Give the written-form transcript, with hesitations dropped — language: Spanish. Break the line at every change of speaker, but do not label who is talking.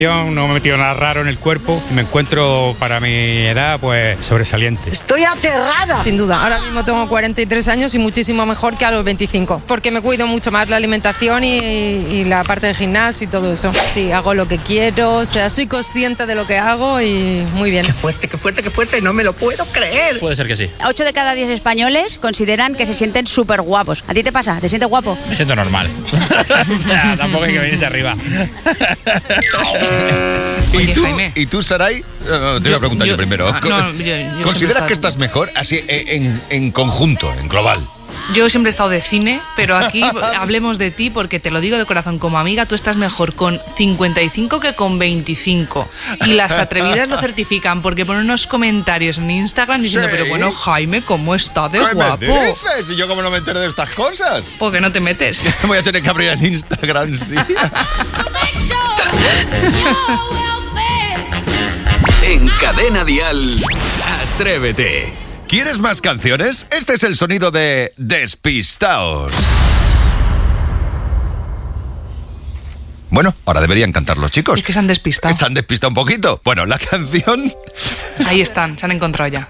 Yo no me he metido nada raro en el cuerpo, me encuentro para mi edad pues sobresaliente.
Estoy aterrada.
Sin duda, ahora mismo tengo 43 años y muchísimo mejor que a los 25, porque me cuido mucho más la alimentación y la parte del gimnasio y todo eso. Sí, hago lo que quiero, o sea, soy consciente de lo que hago y muy bien.
Qué fuerte, no me lo puedo creer.
Puede ser que sí.
8 de cada 10 españoles consideran que se sienten súper guapos. ¿A ti te pasa? ¿Te sientes guapo?
Me siento normal. O sea, tampoco hay que venirse arriba.
¿Y tú, Saray? No, te iba a preguntar yo primero.
Yo
¿Consideras que estás mejor así en conjunto, en global?
Yo siempre he estado de cine, pero aquí hablemos de ti porque te lo digo de corazón, como amiga, tú estás mejor con 55 que con 25. Y las atrevidas lo certifican porque ponen unos comentarios en Instagram diciendo,
¿Sí?
pero bueno, Jaime, ¿cómo está de
¿Qué
guapo?
me dices? ¿Y yo cómo no me entero de estas cosas?
¿Por qué no te metes?
Voy a tener que abrir el Instagram, sí.
En Cadena Dial, Atrévete.
¿Quieres más canciones? Este es el sonido de Despistaos. Bueno, ahora deberían cantar los chicos.
Es que se han despistado.
Se han despistado un poquito. Bueno, la canción...
Ahí están, se han encontrado ya.